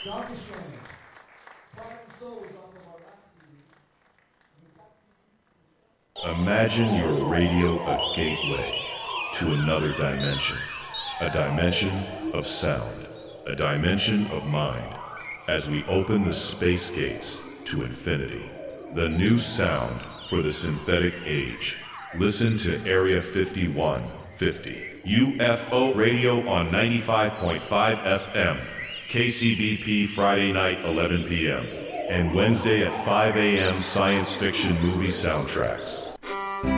Imagine your radio a gateway to another dimension. A dimension of sound. A dimension of mind. As we open the space gates to infinity. The new sound for the synthetic age. Listen to Area 5150. UFO Radio on 95.5 FM. KCBP Friday night 11 p.m. and Wednesday at 5 a.m. science fiction movie soundtracks.